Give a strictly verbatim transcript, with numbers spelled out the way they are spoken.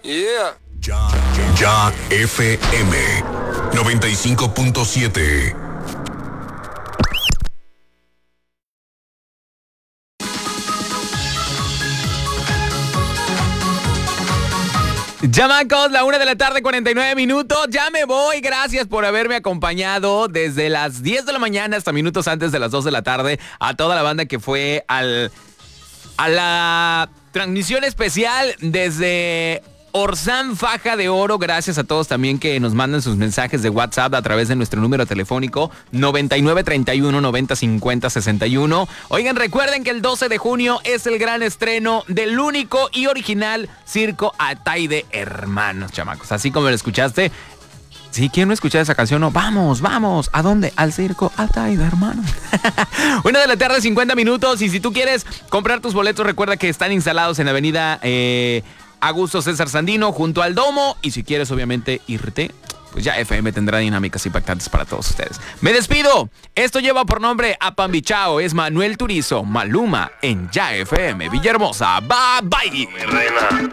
Yeah. Ya, ya F M noventa y cinco punto siete. Chamacos, la una de la tarde, cuarenta y nueve minutos. Ya me voy. Gracias por haberme acompañado desde las diez de la mañana hasta minutos antes de las dos de la tarde. A toda la banda que fue al, a la transmisión especial desde Orsán Faja de Oro. Gracias a todos también que nos mandan sus mensajes de WhatsApp a través de nuestro número telefónico noventa y nueve, treinta y uno, noventa, cincuenta, sesenta y uno. Oigan, recuerden que el doce de junio es el gran estreno del único y original Circo Ataide Hermanos, chamacos. Así como lo escuchaste. Si quieren no escuchar esa canción, no, vamos, vamos. ¿A dónde? Al Circo Ataide Hermanos. Una de la tarde, cincuenta minutos. Y si tú quieres comprar tus boletos, recuerda que están instalados en la avenida Eh, Augusto César Sandino, junto al Domo. Y si quieres, obviamente, irte, pues ya F M tendrá dinámicas impactantes para todos ustedes. Me despido. Esto lleva por nombre Apambichao. Es Manuel Turizo, Maluma, en Ya F M Villahermosa. Bye, bye. Mi reina.